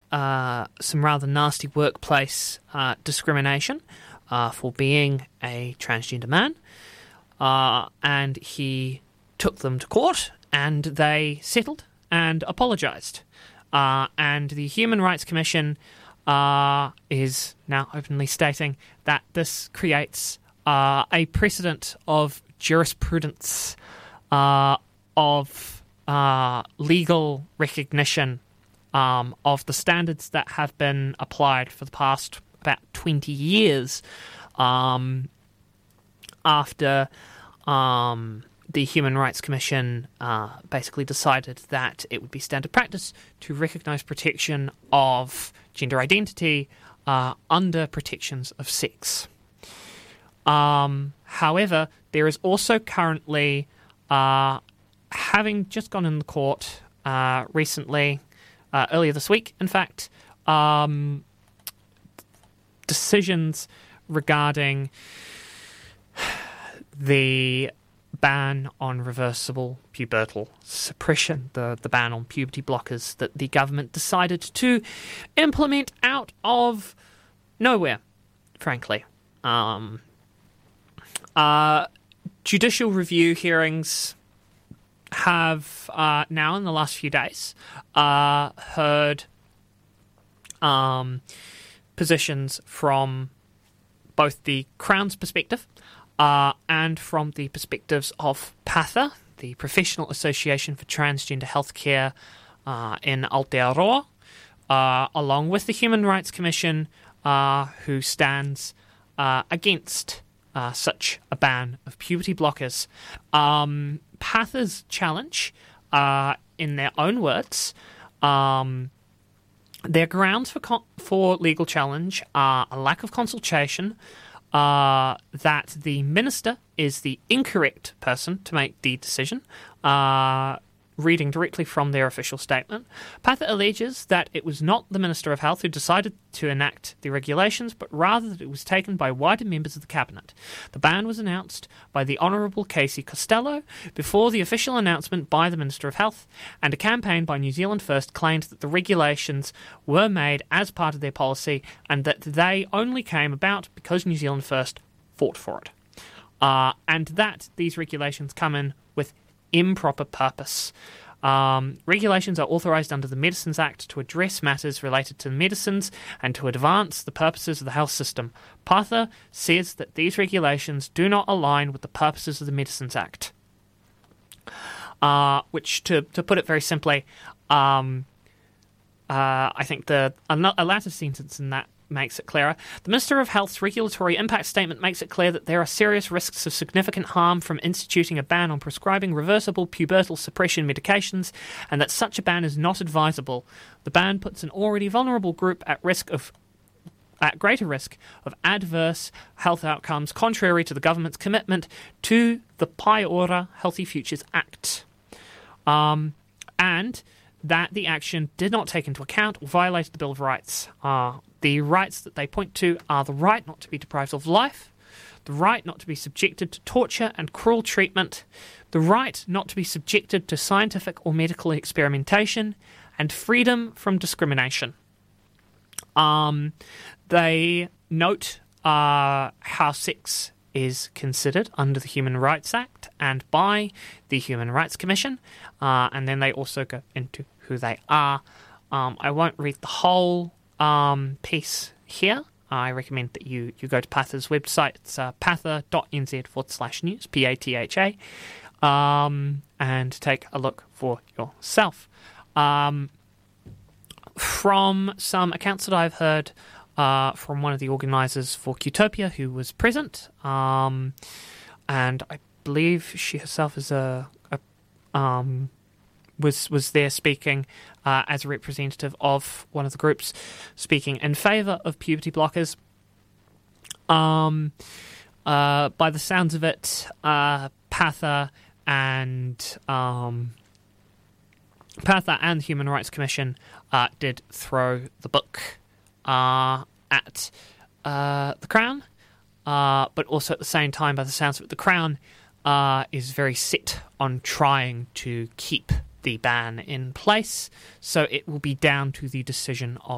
some rather nasty workplace discrimination for being a transgender man, and he took them to court, and they settled and apologised. And the Human Rights Commission is now openly stating that this creates a precedent of jurisprudence of legal recognition of the standards that have been applied for the past about 20 years after the Human Rights Commission basically decided that it would be standard practice to recognise protection of gender identity under protections of sex. However, there is also currently, having just gone in the court recently, earlier this week, in fact, decisions regarding the ban on reversible pubertal suppression, the ban on puberty blockers that the government decided to implement out of nowhere, frankly. Judicial review hearings have now, in the last few days, heard positions from both the Crown's perspective and from the perspectives of PATHA, the Professional Association for Transgender Healthcare in Aotearoa, along with the Human Rights Commission, who stands against such a ban of puberty blockers. PATHA's challenge, in their own words, their grounds for legal challenge are a lack of consultation, that the minister is the incorrect person to make the decision, reading directly from their official statement. PATHA alleges that it was not the Minister of Health who decided to enact the regulations, but rather that it was taken by wider members of the Cabinet. The ban was announced by the Honourable Casey Costello before the official announcement by the Minister of Health, and a campaign by New Zealand First claimed that the regulations were made as part of their policy and that they only came about because New Zealand First fought for it. And that these regulations come in with improper purpose. Regulations are authorised under the Medicines Act to address matters related to medicines and to advance the purposes of the health system. PATHA says that these regulations do not align with the purposes of the Medicines Act. Which, to put it very simply, I think a latter sentence in that makes it clearer. The Minister of Health's regulatory impact statement makes it clear that there are serious risks of significant harm from instituting a ban on prescribing reversible pubertal suppression medications, and that such a ban is not advisable. The ban puts an already vulnerable group at greater risk of adverse health outcomes, contrary to the government's commitment to the Pai Ora Healthy Futures Act. And that the action did not take into account or violated the Bill of Rights. The rights that they point to are the right not to be deprived of life, the right not to be subjected to torture and cruel treatment, the right not to be subjected to scientific or medical experimentation, and freedom from discrimination. They note how sex is considered under the Human Rights Act and by the Human Rights Commission, and then they also go into who they are. I won't read the whole piece here. I recommend that you go to PATHA's website. It's patha.nz/news, PATHA, and take a look for yourself. From some accounts that I've heard from one of the organisers for Qtopia, who was present, and I believe she herself is was there speaking as a representative of one of the groups, speaking in favour of puberty blockers. By the sounds of it, PATHA and the Human Rights Commission did throw the book at the Crown, but also at the same time, by the sounds of it, the Crown is very set on trying to keep the ban in place, so it will be down to the decision of